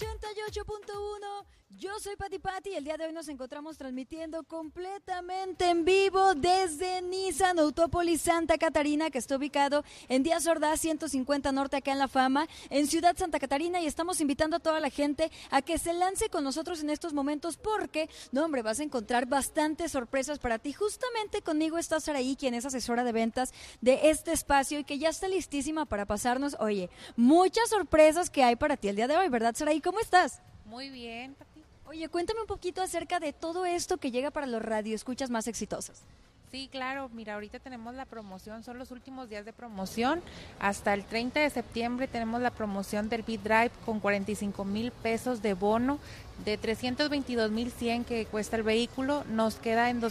88.1, yo soy Pati y el día de hoy nos encontramos transmitiendo completamente en vivo desde Nissan Autópolis Santa Catarina, que está ubicado en Díaz Ordaz 150 Norte, acá en La Fama, en Ciudad Santa Catarina, y estamos invitando a toda la gente a que se lance con nosotros en estos momentos porque, no hombre, vas a encontrar bastantes sorpresas para ti. Justamente conmigo está Saraí, quien es asesora de ventas de este espacio y que ya está listísima para pasarnos, oye, muchas sorpresas que hay para ti el día de hoy, ¿verdad, Saraí? ¿Cómo estás? Muy bien, Pati. Oye, cuéntame un poquito acerca de todo esto que llega para los radioescuchas más exitosos. Sí, claro, mira, ahorita tenemos la promoción, son los últimos días de promoción. Hasta el 30 de septiembre tenemos la promoción del B-Drive con 45,000 pesos de bono, de 322,100 que cuesta el vehículo, nos queda en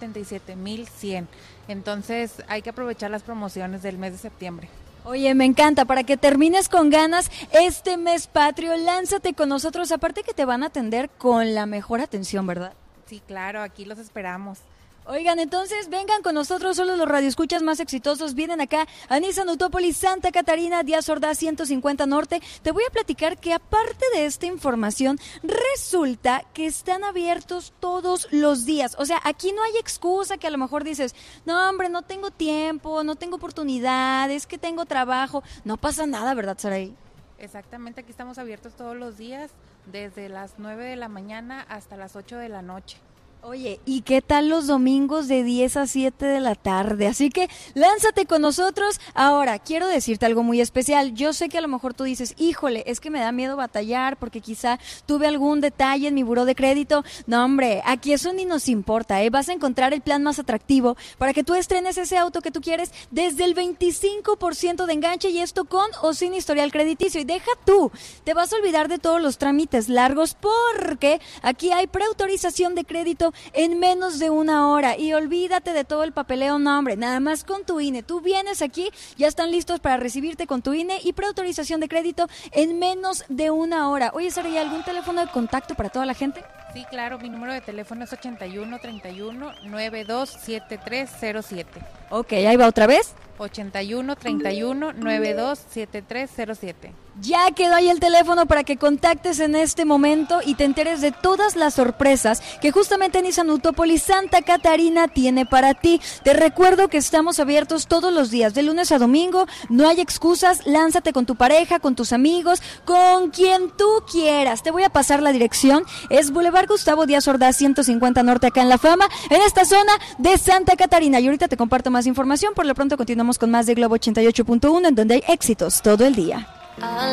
277,100. Entonces hay que aprovechar las promociones del mes de septiembre. Oye, me encanta, para que termines con ganas este mes patrio, lánzate con nosotros, aparte que te van a atender con la mejor atención, ¿verdad? Sí, claro, aquí los esperamos. Oigan, entonces vengan con nosotros, solo los radioescuchas más exitosos vienen acá a Nissan Autópolis Santa Catarina, Díaz Ordaz 150 Norte. Te voy a platicar que aparte de esta información, resulta que están abiertos todos los días. O sea, aquí no hay excusa que a lo mejor dices, no hombre, no tengo tiempo, no tengo oportunidad, es que tengo trabajo. No pasa nada, ¿verdad, Saraí? Exactamente, aquí estamos abiertos todos los días, desde las 9 de la mañana hasta las 8 de la noche. Oye, ¿y qué tal los domingos de 10 a 7 de la tarde? Así que lánzate con nosotros. Ahora, quiero decirte algo muy especial. Yo sé que a lo mejor tú dices, híjole, es que me da miedo batallar porque quizá tuve algún detalle en mi buró de crédito. No, hombre, aquí eso ni nos importa, ¿eh? Vas a encontrar el plan más atractivo para que tú estrenes ese auto que tú quieres desde el 25% de enganche, y esto con o sin historial crediticio. Y deja tú, te vas a olvidar de todos los trámites largos porque aquí hay preautorización de crédito en menos de una hora, y olvídate de todo el papeleo, no hombre, nada más con tu INE. Tú vienes aquí, ya están listos para recibirte con tu INE y preautorización de crédito en menos de una hora. Oye, Sara, ¿y algún teléfono de contacto para toda la gente? Sí, claro, mi número de teléfono es 8131-927307. Ok, ahí va otra vez. 8131-927307. Ya quedó ahí el teléfono para que contactes en este momento y te enteres de todas las sorpresas que justamente Nissan Autópolis Santa Catarina tiene para ti. Te recuerdo que estamos abiertos todos los días, de lunes a domingo, no hay excusas, lánzate con tu pareja, con tus amigos, con quien tú quieras. Te voy a pasar la dirección, es Boulevard Gustavo Díaz Ordaz 150 Norte, acá en La Fama, en esta zona de Santa Catarina. Y ahorita te comparto más información, por lo pronto continuamos con más de Globo 88.1, en donde hay éxitos todo el día.